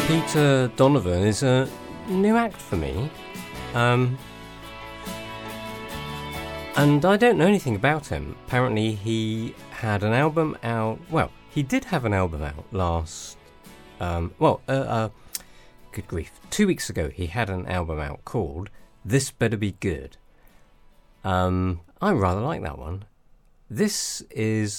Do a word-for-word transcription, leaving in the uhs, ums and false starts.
Peter Donovan is a new act for me. Um, and I don't know anything about him. Apparently he had an album out... Well, he did have an album out last... Um, well, uh, uh, good grief. Two weeks ago he had an album out called This Better Be Good. Um, I rather like that one. This is